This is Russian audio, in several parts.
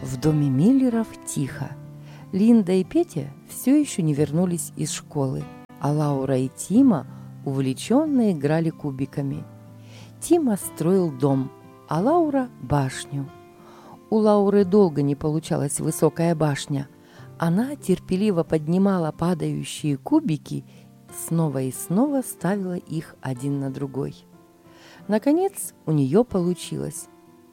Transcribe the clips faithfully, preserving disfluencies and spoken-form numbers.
В доме Миллеров тихо. Линда и Петя все еще не вернулись из школы, а Лаура и Тима увлеченно играли кубиками. Тима строил дом, а Лаура – башню. У Лауры долго не получалась высокая башня. Она терпеливо поднимала падающие кубики, снова и снова ставила их один на другой. Наконец у нее получилось.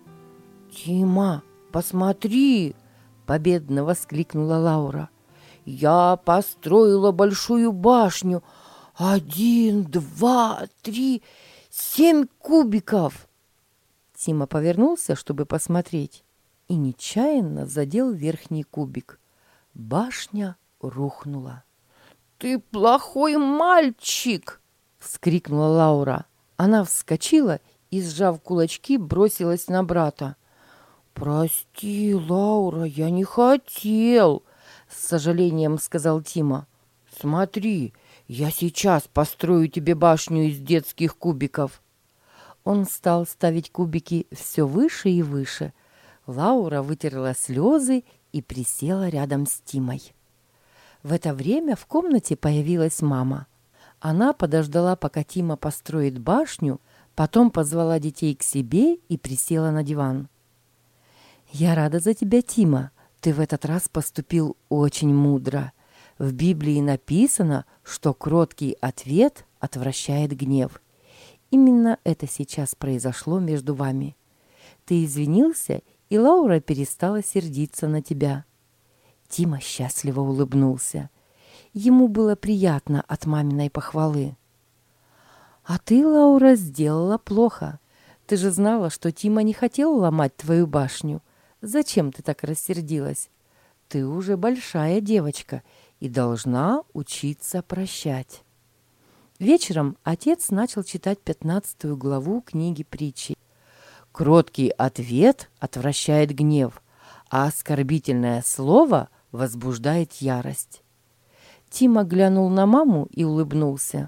«Тима, посмотри!» – победно воскликнула Лаура. «Я построила большую башню. Один, два, три, семь кубиков!» Тима повернулся, чтобы посмотреть, и нечаянно задел верхний кубик. Башня рухнула. «Ты плохой мальчик!» – вскрикнула Лаура. Она вскочила и, сжав кулачки, бросилась на брата. «Прости, Лаура, я не хотел!» – с сожалением сказал Тима. «Смотри, я сейчас построю тебе башню из детских кубиков». Он стал ставить кубики все выше и выше. Лаура вытерла слезы и присела рядом с Тимой. В это время в комнате появилась мама. Она подождала, пока Тима построит башню, потом позвала детей к себе и присела на диван. «Я рада за тебя, Тима. Ты в этот раз поступил очень мудро. В Библии написано, что кроткий ответ отвращает гнев. Именно это сейчас произошло между вами. Ты извинился, и Лаура перестала сердиться на тебя». Тима счастливо улыбнулся. Ему было приятно от маминой похвалы. «А ты, Лаура, сделала плохо. Ты же знала, что Тима не хотел ломать твою башню. Зачем ты так рассердилась? Ты уже большая девочка и должна учиться прощать». Вечером отец начал читать пятнадцатую главу книги притчи. «Кроткий ответ отвращает гнев, а оскорбительное слово возбуждает ярость». Тима глянул на маму и улыбнулся.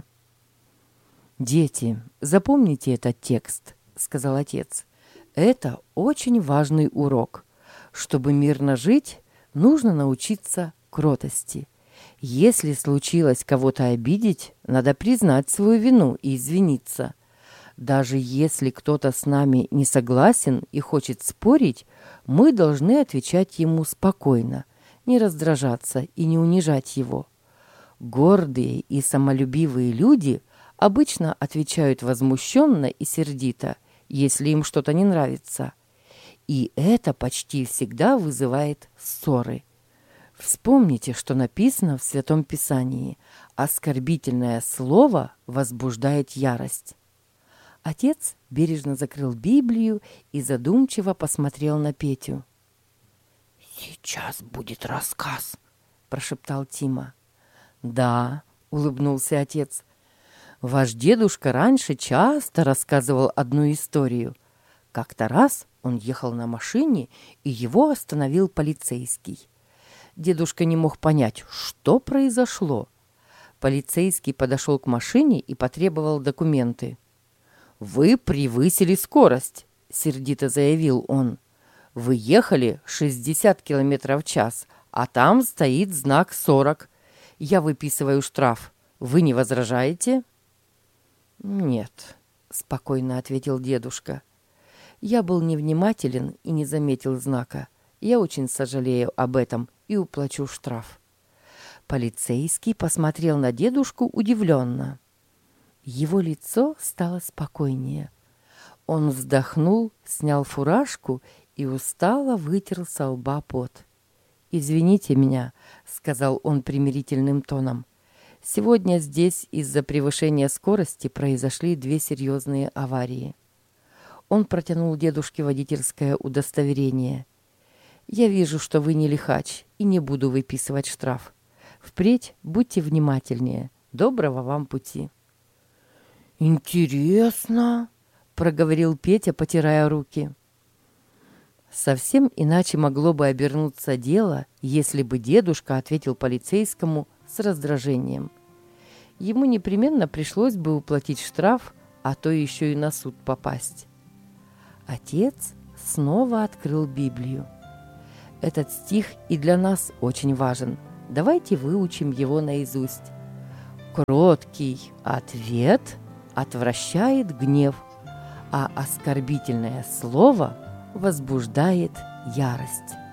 «Дети, запомните этот текст», — сказал отец. «Это очень важный урок. Чтобы мирно жить, нужно научиться кротости. Если случилось кого-то обидеть, надо признать свою вину и извиниться. Даже если кто-то с нами не согласен и хочет спорить, мы должны отвечать ему спокойно, не раздражаться и не унижать его. Гордые и самолюбивые люди обычно отвечают возмущенно и сердито, если им что-то не нравится. И это почти всегда вызывает ссоры. Вспомните, что написано в Святом Писании: оскорбительное слово возбуждает ярость». Отец бережно закрыл Библию и задумчиво посмотрел на Петю. «Сейчас будет рассказ», – прошептал Тима. «Да», – улыбнулся отец. «Ваш дедушка раньше часто рассказывал одну историю. Как-то раз он ехал на машине, и его остановил полицейский. Дедушка не мог понять, что произошло. Полицейский подошел к машине и потребовал документы. «Вы превысили скорость», – сердито заявил он. «Вы ехали шестьдесят километров в час, а там стоит знак сорок. Я выписываю штраф. Вы не возражаете?» «Нет», – спокойно ответил дедушка. «Я был невнимателен и не заметил знака. Я очень сожалею об этом и уплачу штраф». Полицейский посмотрел на дедушку удивленно. Его лицо стало спокойнее. Он вздохнул, снял фуражку и устало вытер со лба пот. «Извините меня», — сказал он примирительным тоном. «Сегодня здесь из-за превышения скорости произошли две серьезные аварии». Он протянул дедушке водительское удостоверение. «Я вижу, что вы не лихач, и не буду выписывать штраф. Впредь будьте внимательнее. Доброго вам пути». «Интересно», — проговорил Петя, потирая руки. Совсем иначе могло бы обернуться дело, если бы дедушка ответил полицейскому с раздражением. Ему непременно пришлось бы уплатить штраф, а то еще и на суд попасть. Отец снова открыл Библию. Этот стих и для нас очень важен. Давайте выучим его наизусть. Кроткий ответ отвращает гнев, а оскорбительное слово возбуждает ярость.